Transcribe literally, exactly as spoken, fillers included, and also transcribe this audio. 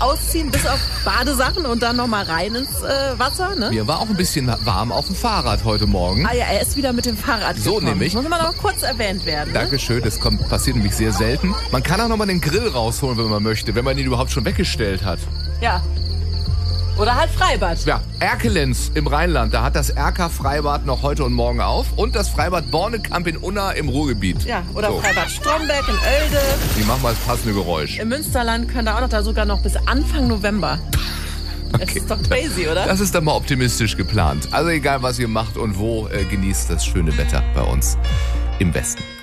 ausziehen, bis auf Badesachen und dann nochmal rein ins äh, Wasser, ne? Mir war auch ein bisschen warm auf dem Fahrrad heute Morgen. Ah ja, er ist wieder mit dem Fahrrad So gekommen. nämlich. Das muss immer noch kurz erwähnt werden. Ne? Dankeschön, das kommt, passiert nämlich sehr selten. Man kann auch nochmal den Grill rausholen, wenn man möchte, wenn man ihn überhaupt schon weggestellt hat. Ja. Oder halt Freibad. Ja, Erkelenz im Rheinland, da hat das Erka-Freibad noch heute und morgen auf. Und das Freibad Bornekamp in Unna im Ruhrgebiet. Ja, oder So. Freibad Stromberg in Oelde. Die machen mal das passende Geräusch. Im Münsterland könnt ihr auch noch da sogar noch bis Anfang November. Okay. Das ist doch crazy, oder? Das ist dann mal optimistisch geplant. Also egal, was ihr macht und wo, äh, genießt das schöne Wetter bei uns im Westen.